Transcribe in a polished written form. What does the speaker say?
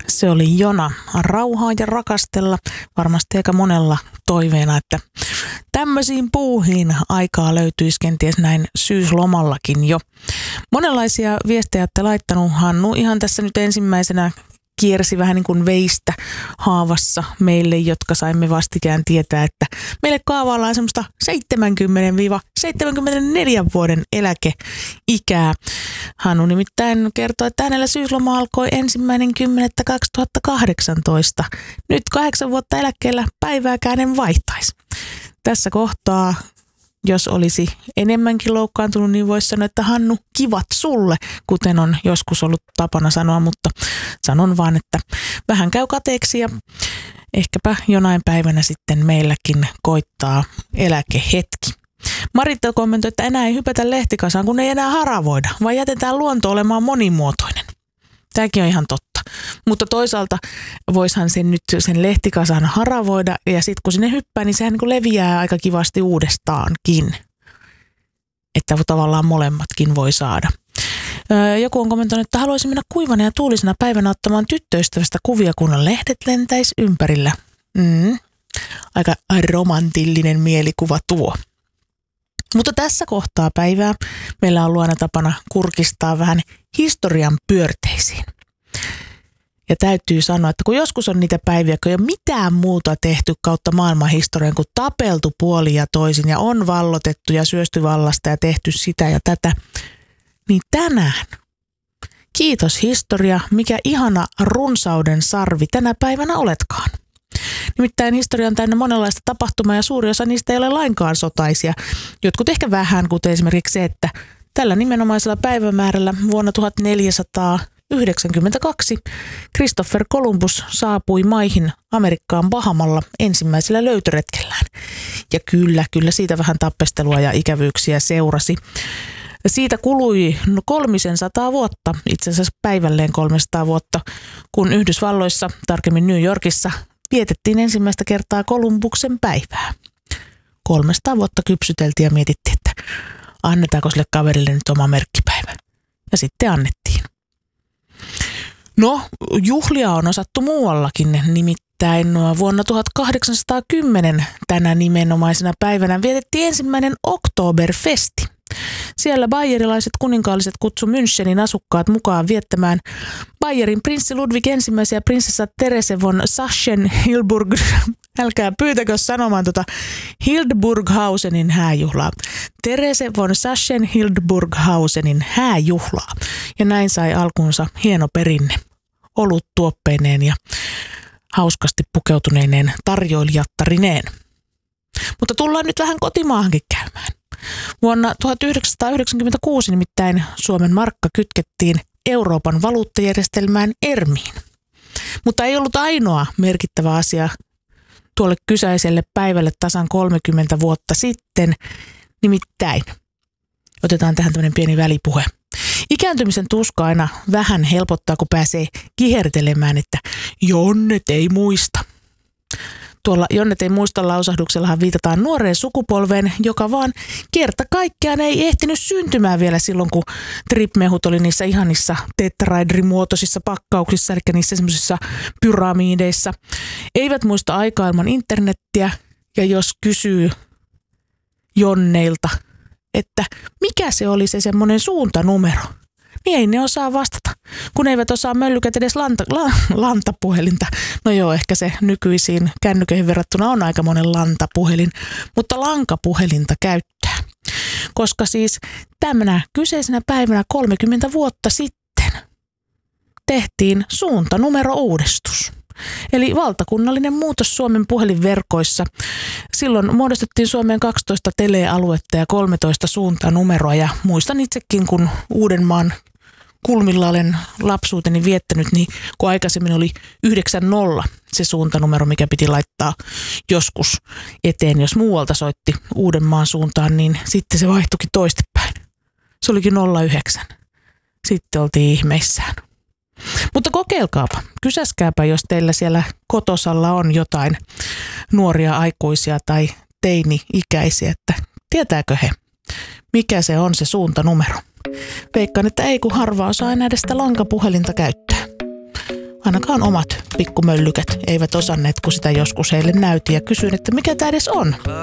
Se oli Jona. Rauhaa ja rakastella. Varmasti aika monella toiveena, että tämmöisiin puuhiin aikaa löytyisi kenties näin syyslomallakin jo. Monenlaisia viestejä olette laittanut. Hannu ihan tässä nyt ensimmäisenä kiersi vähän niin kuin veistä haavassa meille, jotka saimme vastikään tietää, että meille kaavaillaan semmoista 70-74 vuoden eläkeikää. Hannu nimittäin kertoi, että hänellä syysloma alkoi 1.10.2018. Nyt 8 vuotta eläkkeellä päivääkään en vaihtaisi. Tässä kohtaa, jos olisi enemmänkin loukkaantunut, niin voisi sanoa, että Hannu, kivat sulle, kuten on joskus ollut tapana sanoa, mutta sanon vaan, että vähän käy kateeksi ja ehkäpä jonain päivänä sitten meilläkin koittaa eläkehetki. Maritta kommentoi, että enää ei hypätä lehtikasaan, kun ei enää haravoida, vaan jätetään luonto olemaan monimuotoinen. Tämäkin on ihan totta. Mutta toisaalta voishan sen lehtikasan haravoida ja sitten kun sinne hyppää, niin sehän niin kuin leviää aika kivasti uudestaankin. Että tavallaan molemmatkin voi saada. Joku on kommentoinut, että haluaisin mennä kuivana ja tuulisena päivänä ottamaan tyttöystävästä kuvia, kun lehdet lentäisi ympärillä. Aika romantillinen mielikuva tuo. Mutta tässä kohtaa päivää meillä on luona tapana kurkistaa vähän historian pyörteisiin. Ja täytyy sanoa, että kun joskus on niitä päiviä, kun ei ole mitään muuta tehty kautta maailmanhistorian, kuin tapeltu puolin ja toisin ja on vallotettu ja syösty vallasta ja tehty sitä ja tätä, niin tänään, kiitos historia, mikä ihana runsauden sarvi tänä päivänä oletkaan. Nimittäin historia on täynnä monenlaista tapahtumaa ja suuri osa niistä ei ole lainkaan sotaisia. Jotkut ehkä vähän, kuten esimerkiksi se, että tällä nimenomaisella päivämäärällä vuonna 1492 Christopher Columbus saapui maihin Amerikkaan Bahamalla ensimmäisellä löytöretkellään. Ja kyllä siitä vähän tappestelua ja ikävyyksiä seurasi. Siitä kului 300 vuotta, itse asiassa päivälleen 300 vuotta, kun Yhdysvalloissa, tarkemmin New Yorkissa, vietettiin ensimmäistä kertaa Kolumbuksen päivää. 300 vuotta kypsyteltiin ja mietittiin, että annetaanko sille kaverille nyt oma merkkipäivä. Ja sitten annettiin. No, juhlia on osattu muuallakin, nimittäin vuonna 1810 tänä nimenomaisena päivänä vietettiin ensimmäinen Oktoberfesti. Siellä bayerilaiset kuninkaalliset kutsu Münchenin asukkaat mukaan viettämään Bayerin prinssi Ludwig I ja prinsessa Therese von Sachsen-Hildburg, älkää pyytäkö sanomaan Hildburghausenin hääjuhlaa. Therese von Sachsen-Hildburghausenin hääjuhlaa. Ja näin sai alkunsa hieno perinne oluttuoppeineen ja hauskasti pukeutuneineen tarjoilijattarineen. Mutta tullaan nyt vähän kotimaahankin käymään. Vuonna 1996 nimittäin Suomen markka kytkettiin Euroopan valuuttajärjestelmään ERMiin. Mutta ei ollut ainoa merkittävä asia tuolle kyseiselle päivälle tasan 30 vuotta sitten. Nimittäin, otetaan tähän tämmöinen pieni välipuhe. Ikääntymisen tuska aina vähän helpottaa, kun pääsee kihertelemään, että Jonnet ei muista. Tuolla Jonnet ei muista -lausahduksellahan viitataan nuoreen sukupolveen, joka vaan kerta kaikkiaan ei ehtinyt syntymään vielä silloin, kun tripmehut oli niissä ihanissa tetraedrimuotoisissa pakkauksissa, eli niissä semmoisissa pyramideissa. Eivät muista aikaa ilman internettiä, ja jos kysyy Jonneilta, että mikä se oli se semmoinen suuntanumero, niin ei ne osaa vastata, kun eivät osaa möllykät edes lantapuhelinta. No joo, ehkä se nykyisiin kännyköihin verrattuna on aika monen lantapuhelin, mutta lankapuhelinta käyttää. Koska siis tämänä kyseisenä päivänä 30 vuotta sitten tehtiin suuntanumero-uudistus. Eli valtakunnallinen muutos Suomen puhelinverkoissa. Silloin muodostettiin Suomeen 12 telealuetta ja 13 suuntanumeroa. Ja muistan itsekin, kun Uudenmaan kulmilla olen lapsuuteni viettänyt, niin kun aikaisemmin oli 90 se suuntanumero, mikä piti laittaa joskus eteen, jos muualta soitti Uudenmaan suuntaan, niin sitten se vaihtuikin toistepäin. Se olikin 09. Sitten oltiin ihmeissään. Mutta kokeilkaapa, kysäskääpä, jos teillä siellä kotosalla on jotain nuoria aikuisia tai teini-ikäisiä, että tietääkö he, mikä se on se suuntanumero. Veikkaan, että ei kun harva osaa enää edes sitä lankapuhelinta käyttää. Ainakaan omat pikkumöllykät eivät osanneet, kun sitä joskus heille näytin ja kysyin, että mikä tämä edes on.